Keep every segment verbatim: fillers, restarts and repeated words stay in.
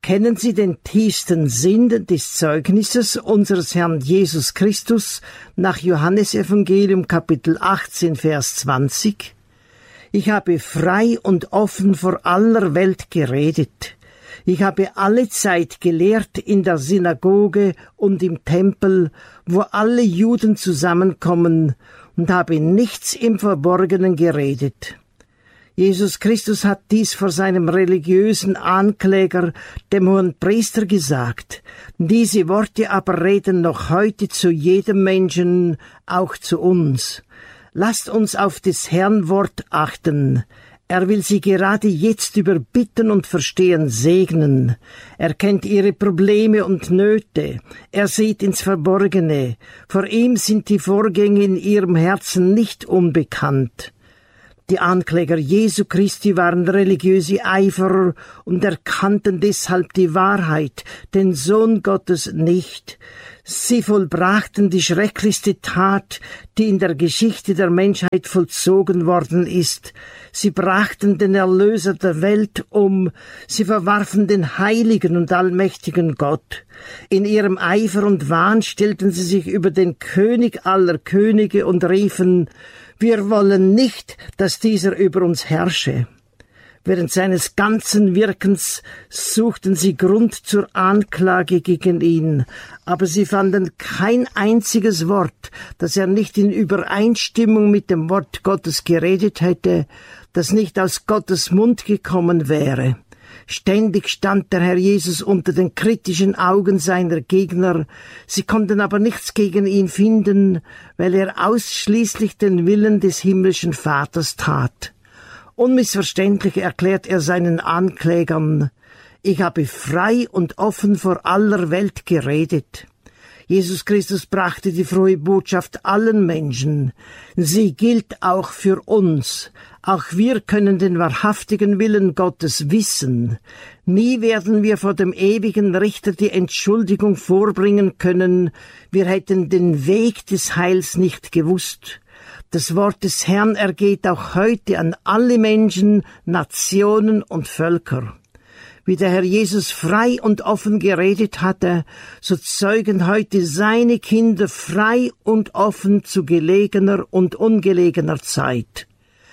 Kennen Sie den tiefsten Sinn des Zeugnisses unseres Herrn Jesus Christus nach Johannesevangelium Kapitel achtzehn, Vers zwanzig? Ich habe frei und offen vor aller Welt geredet. Ich habe alle Zeit gelehrt in der Synagoge und im Tempel, wo alle Juden zusammenkommen, und habe nichts im Verborgenen geredet. Jesus Christus hat dies vor seinem religiösen Ankläger, dem Hohenpriester, gesagt. Diese Worte aber reden noch heute zu jedem Menschen, auch zu uns. Lasst uns auf des Herrn Wort achten. Er will sie gerade jetzt über Bitten und Verstehen segnen. Er kennt ihre Probleme und Nöte. Er sieht ins Verborgene. Vor ihm sind die Vorgänge in ihrem Herzen nicht unbekannt. Die Ankläger Jesu Christi waren religiöse Eiferer und erkannten deshalb die Wahrheit, den Sohn Gottes, nicht. Sie vollbrachten die schrecklichste Tat, die in der Geschichte der Menschheit vollzogen worden ist. Sie brachten den Erlöser der Welt um. Sie verwarfen den heiligen und allmächtigen Gott. In ihrem Eifer und Wahn stellten sie sich über den König aller Könige und riefen: Wir wollen nicht, dass dieser über uns herrsche. Während seines ganzen Wirkens suchten sie Grund zur Anklage gegen ihn, aber sie fanden kein einziges Wort, das er nicht in Übereinstimmung mit dem Wort Gottes geredet hätte, das nicht aus Gottes Mund gekommen wäre. Ständig stand der Herr Jesus unter den kritischen Augen seiner Gegner. Sie konnten aber nichts gegen ihn finden, weil er ausschließlich den Willen des himmlischen Vaters tat. Unmissverständlich erklärt er seinen Anklägern: Ich habe frei und offen vor aller Welt geredet. Jesus Christus brachte die frohe Botschaft allen Menschen. Sie gilt auch für uns. Auch wir können den wahrhaftigen Willen Gottes wissen. Nie werden wir vor dem ewigen Richter die Entschuldigung vorbringen können, wir hätten den Weg des Heils nicht gewusst. Das Wort des Herrn ergeht auch heute an alle Menschen, Nationen und Völker. Wie der Herr Jesus frei und offen geredet hatte, so zeugen heute seine Kinder frei und offen zu gelegener und ungelegener Zeit.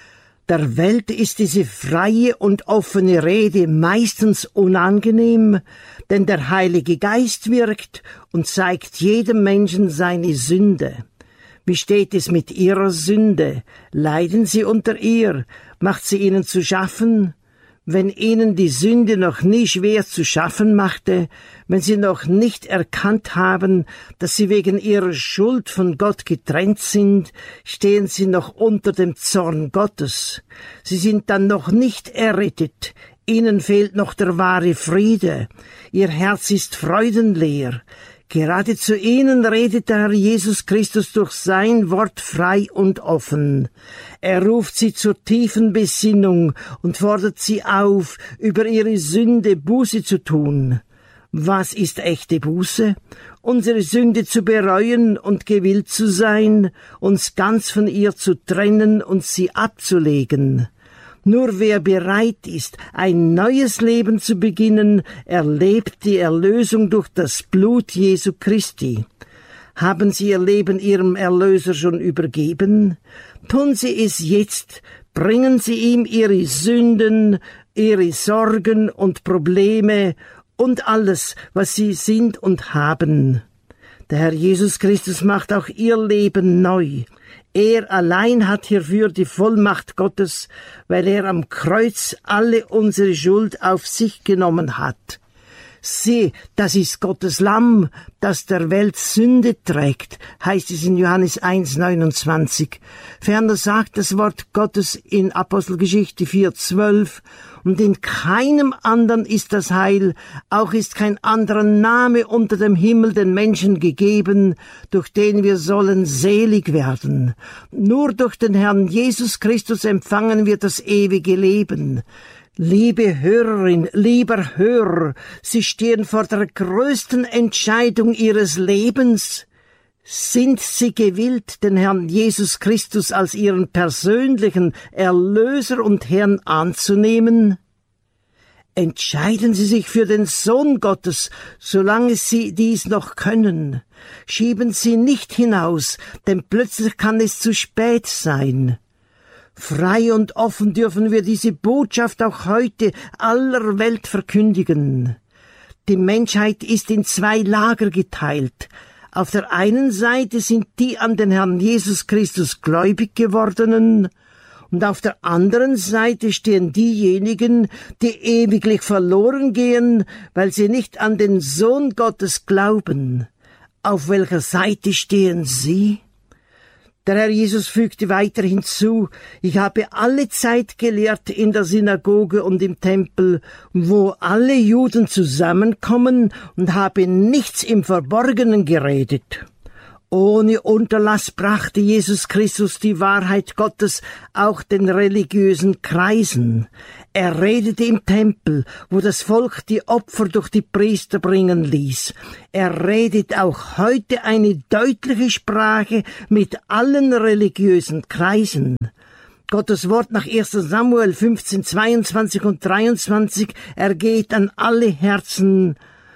Der Welt ist diese freie und offene Rede meistens unangenehm, denn der Heilige Geist wirkt und zeigt jedem Menschen seine Sünde. Wie steht es mit ihrer Sünde? Leiden sie unter ihr? Macht sie ihnen zu schaffen? Wenn ihnen die Sünde noch nie schwer zu schaffen machte, wenn sie noch nicht erkannt haben, dass sie wegen ihrer Schuld von Gott getrennt sind, stehen sie noch unter dem Zorn Gottes. Sie sind dann noch nicht errettet. Ihnen fehlt noch der wahre Friede. Ihr Herz ist freudenleer. Gerade zu ihnen redet der Herr Jesus Christus durch sein Wort frei und offen. Er ruft sie zur tiefen Besinnung und fordert sie auf, über ihre Sünde Buße zu tun. Was ist echte Buße? Unsere Sünde zu bereuen und gewillt zu sein, uns ganz von ihr zu trennen und sie abzulegen. Nur wer bereit ist, ein neues Leben zu beginnen, erlebt die Erlösung durch das Blut Jesu Christi. Haben Sie Ihr Leben Ihrem Erlöser schon übergeben? Tun Sie es jetzt, bringen Sie ihm Ihre Sünden, Ihre Sorgen und Probleme und alles, was Sie sind und haben. Der Herr Jesus Christus macht auch Ihr Leben neu. Er allein hat hierfür die Vollmacht Gottes, weil er am Kreuz alle unsere Schuld auf sich genommen hat. Sieh, das ist Gottes Lamm, das der Welt Sünde trägt, heißt es in Johannes eins neunundzwanzig. Ferner sagt das Wort Gottes in Apostelgeschichte vier zwölf, und in keinem anderen ist das Heil, auch ist kein anderer Name unter dem Himmel den Menschen gegeben, durch den wir sollen selig werden. Nur durch den Herrn Jesus Christus empfangen wir das ewige Leben. Liebe Hörerin, lieber Hörer, Sie stehen vor der größten Entscheidung Ihres Lebens. Sind Sie gewillt, den Herrn Jesus Christus als Ihren persönlichen Erlöser und Herrn anzunehmen? Entscheiden Sie sich für den Sohn Gottes, solange Sie dies noch können. Schieben Sie nicht hinaus, denn plötzlich kann es zu spät sein. Frei und offen dürfen wir diese Botschaft auch heute aller Welt verkündigen. Die Menschheit ist in zwei Lager geteilt. Auf der einen Seite sind die an den Herrn Jesus Christus gläubig gewordenen, und auf der anderen Seite stehen diejenigen, die ewiglich verloren gehen, weil sie nicht an den Sohn Gottes glauben. Auf welcher Seite stehen Sie? Der Herr Jesus fügte weiter hinzu, ich habe alle Zeit gelehrt in der Synagoge und im Tempel, wo alle Juden zusammenkommen, und habe nichts im Verborgenen geredet. Ohne Unterlass brachte Jesus Christus die Wahrheit Gottes auch den religiösen Kreisen. Er redete im Tempel, wo das Volk die Opfer durch die Priester bringen ließ. Er redet auch heute eine deutliche Sprache mit allen religiösen Kreisen. Gottes Wort nach erster Samuel fünfzehn, zweiundzwanzig und dreiundzwanzig ergeht an alle Herzen.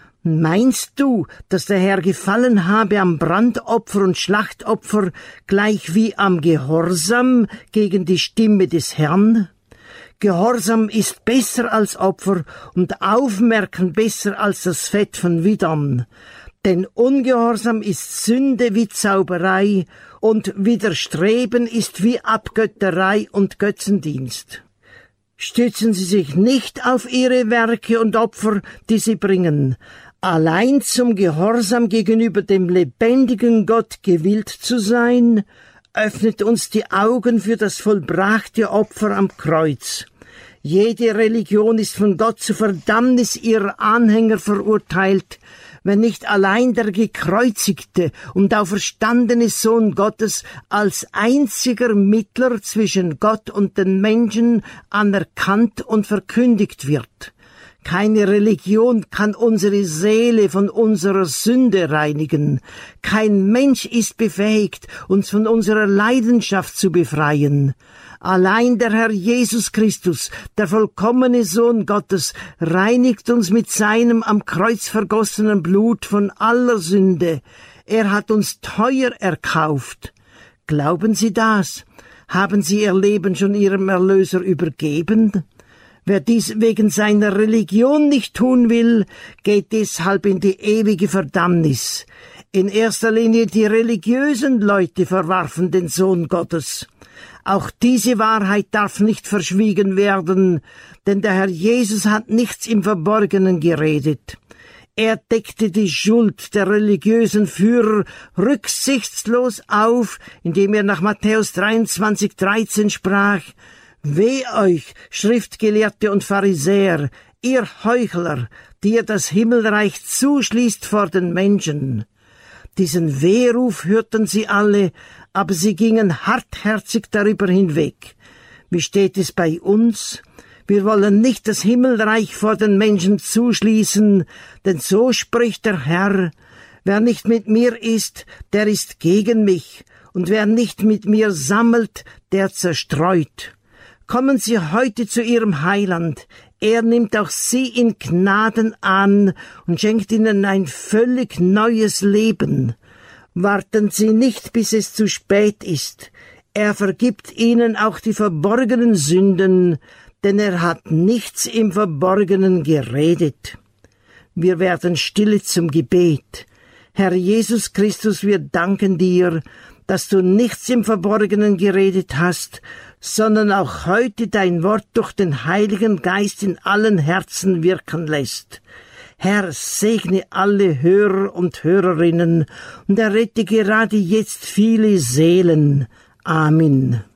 Meinst du, dass der Herr gefallen habe am Brandopfer und Schlachtopfer, gleich wie am Gehorsam gegen die Stimme des Herrn? Gehorsam ist besser als Opfer und Aufmerken besser als das Fett von Widern. Denn Ungehorsam ist Sünde wie Zauberei und Widerstreben ist wie Abgötterei und Götzendienst. Stützen Sie sich nicht auf Ihre Werke und Opfer, die Sie bringen, allein zum Gehorsam gegenüber dem lebendigen Gott gewillt zu sein, öffnet uns die Augen für das vollbrachte Opfer am Kreuz. Jede Religion ist von Gott zur Verdammnis ihrer Anhänger verurteilt, wenn nicht allein der gekreuzigte und auferstandene Sohn Gottes als einziger Mittler zwischen Gott und den Menschen anerkannt und verkündigt wird. Keine Religion kann unsere Seele von unserer Sünde reinigen. Kein Mensch ist befähigt, uns von unserer Leidenschaft zu befreien. Allein der Herr Jesus Christus, der vollkommene Sohn Gottes, reinigt uns mit seinem am Kreuz vergossenen Blut von aller Sünde. Er hat uns teuer erkauft. Glauben Sie das? Haben Sie Ihr Leben schon Ihrem Erlöser übergeben? Wer dies wegen seiner Religion nicht tun will, geht deshalb in die ewige Verdammnis. In erster Linie die religiösen Leute verwarfen den Sohn Gottes. Auch diese Wahrheit darf nicht verschwiegen werden, denn der Herr Jesus hat nichts im Verborgenen geredet. Er deckte die Schuld der religiösen Führer rücksichtslos auf, indem er nach Matthäus dreiundzwanzig, dreizehn sprach: Weh euch, Schriftgelehrte und Pharisäer, ihr Heuchler, die ihr das Himmelreich zuschließt vor den Menschen. Diesen Wehruf hörten sie alle, aber sie gingen hartherzig darüber hinweg. Wie steht es bei uns? Wir wollen nicht das Himmelreich vor den Menschen zuschließen, denn so spricht der Herr: Wer nicht mit mir ist, der ist gegen mich, und wer nicht mit mir sammelt, der zerstreut. Kommen Sie heute zu Ihrem Heiland. Er nimmt auch Sie in Gnaden an und schenkt Ihnen ein völlig neues Leben. Warten Sie nicht, bis es zu spät ist. Er vergibt Ihnen auch die verborgenen Sünden, denn er hat nichts im Verborgenen geredet. Wir werden stille zum Gebet. Herr Jesus Christus, wir danken dir, dass du nichts im Verborgenen geredet hast, sondern auch heute dein Wort durch den Heiligen Geist in allen Herzen wirken lässt. Herr, segne alle Hörer und Hörerinnen und errette gerade jetzt viele Seelen. Amen.